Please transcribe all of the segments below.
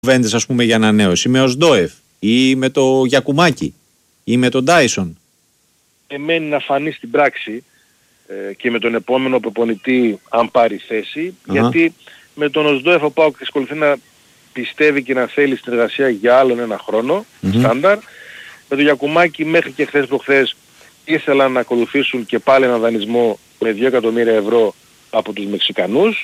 κουβέντες, ας πούμε, για ανανέωση με ο Σντόεφ ή με το Γιακουμάκη ή με τον Ντάισον. Εμένει να φανεί στην πράξη και με τον επόμενο προπονητή αν πάρει θέση, γιατί με τον Οσντόεφ ο ΠΑΟΚ εξακολουθεί να πιστεύει και να θέλει συνεργασία για άλλον ένα χρόνο, στάνταρ. Με τον Γιακουμάκη μέχρι και χθες προχθές ήθελαν να ακολουθήσουν και πάλι ένα δανεισμό με 2 εκατομμύρια ευρώ από τους Μεξικανούς.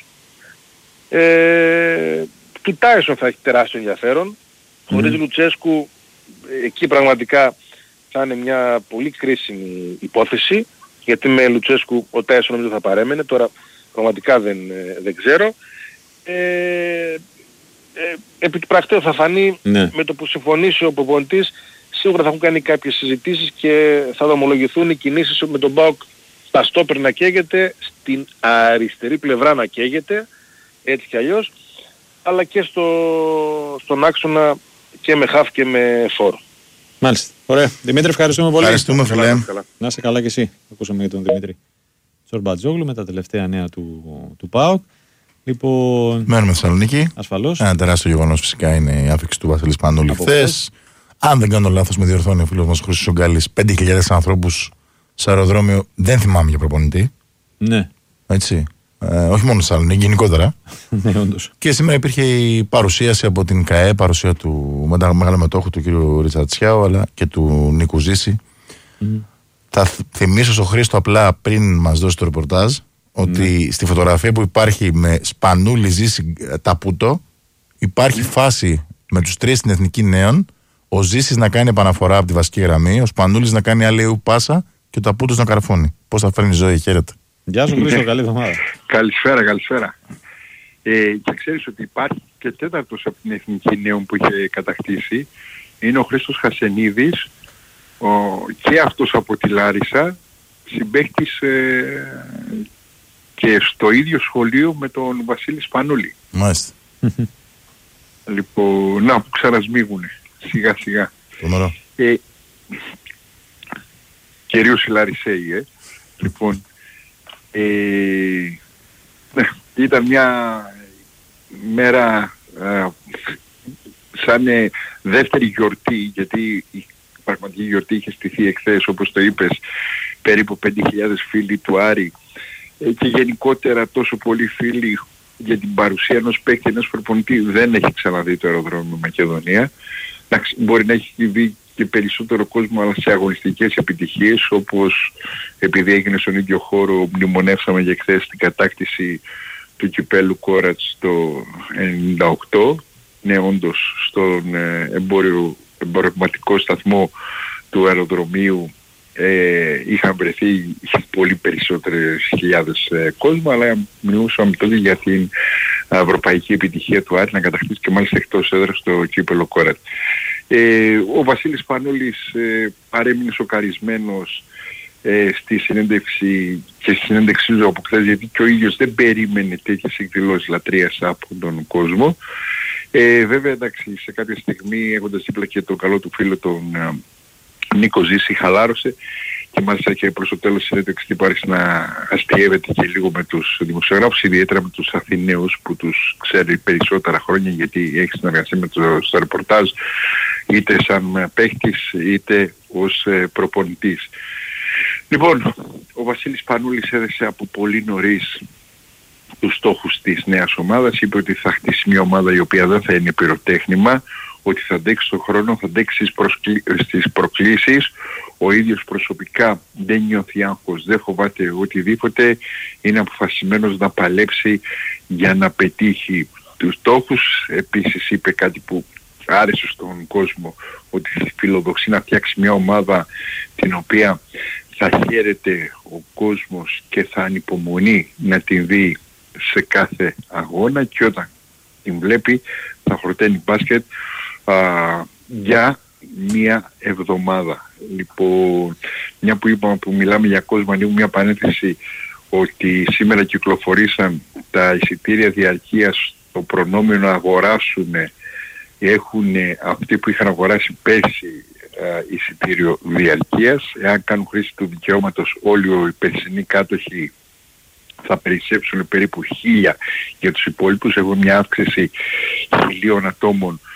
Του Τάισον θα έχει τεράστιο ενδιαφέρον. Χωρίς Λουτσέσκου εκεί πραγματικά θα είναι μια πολύ κρίσιμη υπόθεση, γιατί με Λουτσέσκου ο Τάισον νομίζω θα παρέμενε, τώρα πραγματικά δεν ξέρω. Επί του πρακτέου θα φανεί με το που συμφωνήσει ο προπονητής, σίγουρα θα έχουν κάνει κάποιες συζητήσεις και θα δομολογηθούν οι κινήσεις με τον ΠΑΟΚ στα στόπερ να καίγεται, στην αριστερή πλευρά να καίγεται, έτσι κι αλλιώς, αλλά και στον άξονα και με χαφ και με φόρ. Μάλιστα. Ωραία. Δημήτρη, ευχαριστούμε πολύ. Ευχαριστούμε, φίλε. Να είσαι καλά και εσύ. Ακούσαμε για τον Δημήτρη Τσορμπατζόγλου με τα τελευταία νέα του ΠΑΟΚ. Λοιπόν, μένουμε στη Θεσσαλονίκη. Ασφαλώς. Ένα τεράστιο γεγονός φυσικά είναι η άφηξη του Βασίλη Σπανούλη χθες. Αν δεν κάνω λάθος, με διορθώνει ο φίλος μας Χρήστος Ογκάλης, 5.000 ανθρώπους σε αεροδρόμιο. Δεν θυμάμαι για προπονητή. Ναι. Έτσι. Όχι μόνο στη Θεσσαλονίκη, γενικότερα. Ναι, όντως. Και σήμερα υπήρχε η παρουσίαση από την ΚΑΕ, παρουσία του μεγάλου μετόχου του κ. Ριτσαρτσιάου, αλλά και του Νίκου Ζήση. Θα θυμίσω στον Χρήστο απλά πριν μας δώσει το ρεπορτάζ ότι στη φωτογραφία που υπάρχει με Σπανούλη, Ζήση, Ταπούτο, υπάρχει φάση με τους τρεις στην Εθνική Νέων, ο Ζήσης να κάνει επαναφορά από τη βασική γραμμή, ο Σπανούλης να κάνει αλλιού πάσα και ο Ταπούτος να καρφώνει. Πώς θα φέρνει η ζωή, χαίρετε. Γεια σου Χρήστο, καλή εβδομάδα. Καλησπέρα. Και ξέρεις ότι υπάρχει και τέταρτος από την Εθνική Νέων που είχε κατακτήσει, είναι ο Χρήστος Χασενίδης, και αυτός από τη Λάρισα, συμπαίκτης και στο ίδιο σχολείο με τον Βασίλη Σπανούλη. Μάλιστα. Λοιπόν, να που ξανασμίγουνε σιγά σιγά. Κυρίως οι Λαρισαίοι, Λοιπόν, ήταν μια μέρα σαν δεύτερη γιορτή, γιατί η πραγματική γιορτή είχε στηθεί εχθές, όπως το είπες, περίπου 5.000 φίλοι του Άρη και γενικότερα τόσο πολλοί φίλοι για την παρουσία ενός παίκτη, ενός προπονητή. Δεν έχει ξαναδεί το αεροδρόμιο Μακεδονία. Μπορεί να έχει δει και περισσότερο κόσμο, αλλά σε αγωνιστικές επιτυχίες, όπως επειδή έγινε στον ίδιο χώρο, μνημονεύσαμε για χθες την κατάκτηση του κυπέλου Κόρατς το 98. Ναι, όντως στον εμπορευματικό σταθμό του αεροδρομίου είχαν βρεθεί πολύ περισσότερες χιλιάδες κόσμο, αλλά μιλούσαμε τότε για την ευρωπαϊκή επιτυχία του Άρη να κατακτήσει και μάλιστα εκτός έδρας το κύπελο Κόρατς. Ο Βασίλης Σπανούλης παρέμεινε σοκαρισμένος στη συνέντευξη και στη συνέντευξή του από χθες, γιατί και ο ίδιος δεν περίμενε τέτοιες εκδηλώσεις λατρείας από τον κόσμο. Βέβαια, εντάξει, σε κάποια στιγμή έχοντας δίπλα και τον καλό του φίλο τον Νίκο Ζήση, χαλάρωσε και μάλιστα και προς το τέλος της συνέντευξης άρχισε να αστιεύεται και λίγο με τους δημοσιογράφους, ιδιαίτερα με τους Αθηναίους που τους ξέρει περισσότερα χρόνια, γιατί έχει συνεργασία με στο ρεπορτάζ είτε σαν παίχτης είτε ως προπονητής. Λοιπόν, ο Βασίλης Σπανούλης έδεσε από πολύ νωρίς τους στόχους της νέας ομάδας. Είπε ότι θα χτίσει μια ομάδα η οποία δεν θα είναι πυροτέχνημα, ότι θα αντέξει τον χρόνο, θα αντέξει στις προκλήσεις. Ο ίδιος προσωπικά δεν νιώθει άγχος, δεν φοβάται οτιδήποτε, είναι αποφασισμένος να παλέψει για να πετύχει τους στόχους. Επίσης είπε κάτι που άρεσε στον κόσμο, ότι φιλοδοξεί να φτιάξει μια ομάδα την οποία θα χαίρεται ο κόσμος και θα ανυπομονεί να την δει σε κάθε αγώνα, και όταν την βλέπει θα χορταίνει μπάσκετ για μία εβδομάδα. Λοιπόν, μια που είπαμε που μιλάμε για κόσμο, ανοίγουμε μια παρένθεση ότι σήμερα κυκλοφορήσαν τα εισιτήρια διαρκείας στο προνόμιο να αγοράσουν, έχουν αυτοί που είχαν αγοράσει πέρσι εισιτήριο διαρκείας. Εάν κάνουν χρήση του δικαιώματος όλοι οι περσινοί κάτοχοι θα περισσέψουν περίπου 1.000 για τους υπόλοιπους. Έχουμε μια αύξηση 1.000 ατόμων